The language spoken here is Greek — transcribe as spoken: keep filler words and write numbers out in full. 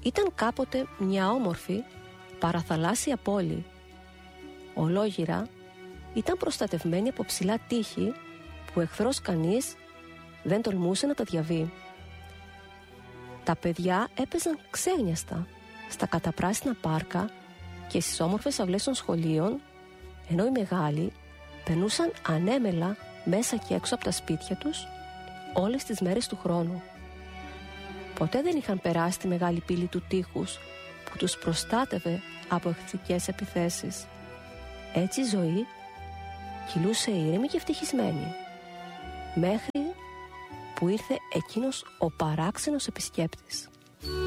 Ήταν κάποτε μια όμορφη παραθαλάσσια πόλη. Ολόγυρα ήταν προστατευμένη από ψηλά τείχη που εχθρός κανείς δεν τολμούσε να τα διαβεί. Τα παιδιά έπαιζαν ξένιαστα στα καταπράσινα πάρκα και στις όμορφες αυλές των σχολείων, ενώ οι μεγάλοι περνούσαν ανέμελα μέσα και έξω από τα σπίτια τους όλες τις μέρες του χρόνου. Ποτέ δεν είχαν περάσει τη μεγάλη πύλη του τείχους που τους προστάτευε από εχθρικές επιθέσεις. Έτσι η ζωή κυλούσε ήρεμη και ευτυχισμένη, μέχρι που ήρθε εκείνος ο παράξενος επισκέπτης.